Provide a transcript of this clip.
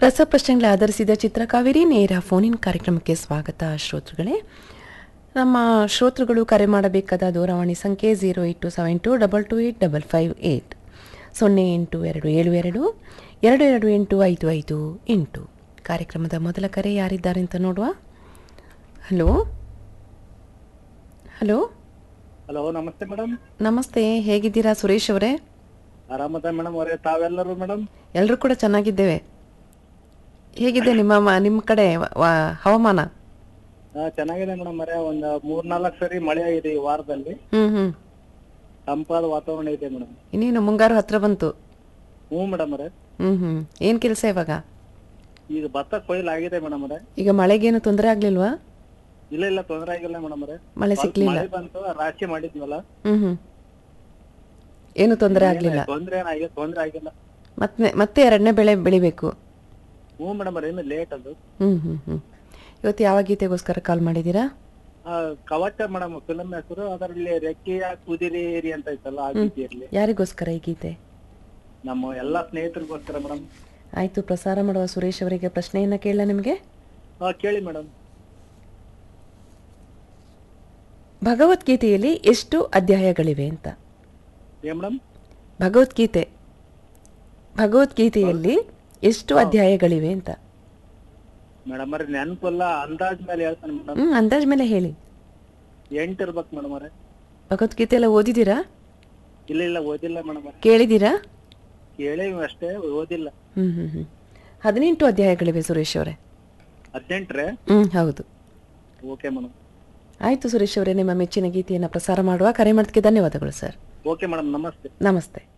ರಸಪ್ರಶ್ನೆಗಳ ಆಧರಿಸಿದ ಚಿತ್ರಕಾವೇರಿ ನೇರ ಫೋನಿನ್ ಕಾರ್ಯಕ್ರಮಕ್ಕೆ ಸ್ವಾಗತ ಶ್ರೋತೃಗಳೇ. ನಮ್ಮ ಶ್ರೋತೃಗಳು ಕರೆ ಮಾಡಬೇಕಾದ ದೂರವಾಣಿ ಸಂಖ್ಯೆ 08272285558 0822722258. ಕಾರ್ಯಕ್ರಮದ ಮೊದಲ ಕರೆ ಯಾರಿದ್ದಾರೆ ಅಂತ ನೋಡುವ. ಹಲೋ ಹಲೋ ಹಲೋ, ನಮಸ್ತೆ ಮೇಡಮ್. ನಮಸ್ತೆ, ಹೇಗಿದ್ದೀರಾ ಸುರೇಶ್ ಅವರೇ? ಆರಾಮದ ಮೇಡಮ್ ಅವರೇ, ತಾವೆಲ್ಲರೂ ಮೇಡಮ್? ಎಲ್ಲರೂ ಕೂಡ ಚೆನ್ನಾಗಿದ್ದೇವೆ. ಹೇಗಿದೆ ನಿಮ್ಮ ಕಡೆ ಹವಾಮಾನ? ಚೆನ್ನಾಗಿದೆ ಮೇಡಮ್ ಅವರೇ. ಒಂದು 3-4 ಸರಿ ಮಳೆ ಆಗಿದೆ ಈ ವಾರದಲ್ಲಿ. ತಂಪಾದ ವಾತಾವರಣ ಇದೆ ಮೇಡಮ್. ಇನ್ನೇನು ಮುಂಗಾರು ಹತ್ರ ಬಂತು. ಹ್ಞೂ ಮೇಡಮ್ ಅವರೇ. ಏನ್ ಕೆಲಸ ಇವಾಗ? ಈಗ ಭತ್ತ ಕೊಯ್ಲು ಆಗಿದೆ ಮೇಡಮ್ ಅವರೇ. ಈಗ ಮಳೆಗೇನು ತೊಂದರೆ ಆಗ್ಲಿಲ್ವಾ? ಇಲ್ಲ ತೊಂದರೆ ಆಗಿಲ್ಲ ಮೇಡಮ್ ಅವರೇ. ಮಳೆ ಸಿಕ್ಲಿಲ್ಲ? ಮಳೆ ಬಂತು, ರಾಶಿ ಮಾಡಿದ್ವಲ್ಲ. ಏನು ತೊಂದರೆ ಆಗ್ಲಿಲ್ಲ? ತೊಂದರೆ ಆಗಿಲ್ಲ. ಮತ್ತೆ ಎರಡನೇ ಬೆಳೆ ಬೆಳಿಬೇಕು? ಹ್ಞೂ ಮೇಡಮ್ ಅವರೇ, ಇನ್ನು ಲೇಟ್ ಅದು. ಇವತ್ತು ಯಾವ ಗೀತೆಗೋಸ್ಕರ ಕಾಲ್ ಮಾಡಿದೀರಾ? ಕವಚ ಮೇಡಮ್, ಫಿಲಂ ಹೆಸರು. ಅದರಲ್ಲಿ ರೆಕ್ಕೆಯ ಕುದುರೇರಿ ಅಂತ ಇತ್ತಲ್ಲ, ಆ ಗೀತೆಯಲ್ಲಿ. ಯಾರಿಗೋಸ್ಕರ ಈ ಗೀತೆ? ನಮ್ಮ ಎಲ್ಲಾ ಸ್ನೇಹಿತರಿಗೋಸ್ಕರ ಮೇಡಮ್. ಆಯ್ತು, ಪ್ರಸಾರ ಮಾಡುವ. ಸುರೇಶ್ ಅವರಿಗೆ ಪ್ರಶ್ನೆಯನ್ನ ಕೇಳ ನಿಮಗೆ. ಕೇಳಿ ಮೇಡಮ್. ಭಗವದ್ಗೀತೆಯಲ್ಲಿ ಎಷ್ಟು ಅಧ್ಯಾಯಗಳಿವೆ ಅಂತ? ಮೇಡಮ್, ಭಗವದ್ಗೀತೆಯಲ್ಲಿ ಎಷ್ಟು ಅಧ್ಯಾಯಗಳಿವೆ ಅಂತ? ಮೇಡಮ್ ಅವ್ರೆ ನೆನಪಲ್ಲ, ಅಂದಾಜ್ ಮೇಲೆ ಹೇಳ್ತಾನೆ ಮೇಡಮ್. ಅಂದಾಜ್ ಮೇಲೆ ಹೇಳಿ. 8 ಇರ್ಬೇಕು ಮೇಡಮ್ ಅವ್ರೆ. ಭಗವದ್ಗೀತೆ ಎಲ್ಲ ಓದಿದ್ದೀರಾ? ಇಲ್ಲ ಓದಿಲ್ಲ ಮೇಡಮ್ ಅವ್ರೆ. ಕೇಳಿದ್ದೀರಾ? ಕೇಳೇವಿ ಅಷ್ಟೇ, ಓದಿಲ್ಲ. 18 ಅಧ್ಯಾಯಗಳಿವೆ ಸುರೇಶ್ ಅವರೇ. 18? ಹೌದು. Okay madam. ಆಯ್ತು ಸುರೇಶ್ ಅವರೇ, ನಿಮ್ಮ ಮೆಚ್ಚಿನ ಗೀತೆಯನ್ನು ಪ್ರಸಾರ ಮಾಡುವ. ಕರೆ ಮಾಡೋದಕ್ಕೆ ಧನ್ಯವಾದಗಳು ಸರ್. ಓಕೆ ಮೇಡಮ್, ನಮಸ್ತೆ. ನಮಸ್ತೆ.